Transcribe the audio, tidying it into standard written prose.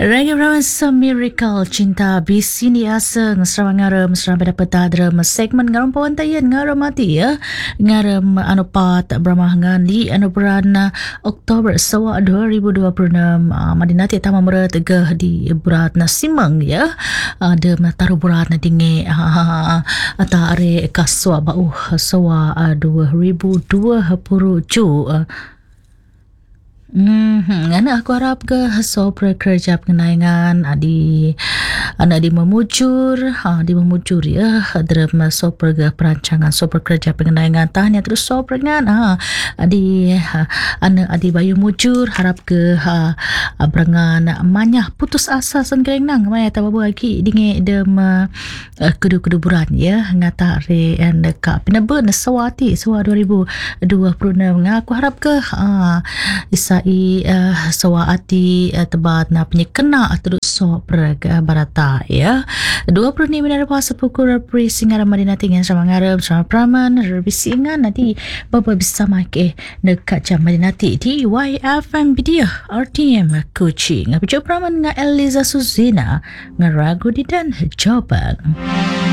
Reggae Rasa Miracle Cinta Bisi ni asa ngasram ngaram mesra pada petadra segmen ngaram pawantayan ngaram mati ya ngaram anupat bramahangan di anuburan Oktober sawa 2026 madinati tama mera tegah di berat na simang ya ada taruh berat na dinge atare kaswa bau sawa 2027 ngana aku harap ke sopra kerja pengenangan adi memujur ya dalam sopra ke perancangan sopra kerja pengenangan tanya terus sopra ngan adi bayu mujur harap ke berangan manyah putus asa sengkereng nang maya tababu lagi dinge dem kudu buran ya ngata re ka pinaben sawati sawa 2026 ngaku harap ke isa sawaati tebat na penyekena terus sopra barata ya 20 ni benar puasa pukul repri singaram madina tinggal sama ngarap sama praman rebisingan nanti bapa bisa make dekat jam madinati di YFM Bidia RTM Kuching ngapicu praman nga Eliza Suzina ngaragu di dan Jobang.